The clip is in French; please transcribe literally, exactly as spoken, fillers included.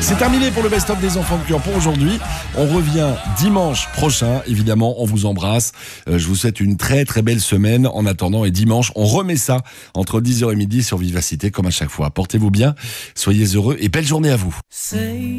C'est terminé pour le best-of des enfants de cœur pour aujourd'hui. On revient dimanche prochain. Évidemment, on vous embrasse. Euh, je vous souhaite une très très belle semaine. En attendant, et dimanche, on remet ça entre dix heures et midi sur Vivacité, comme à chaque fois. Portez-vous bien, soyez heureux et belle journée à vous.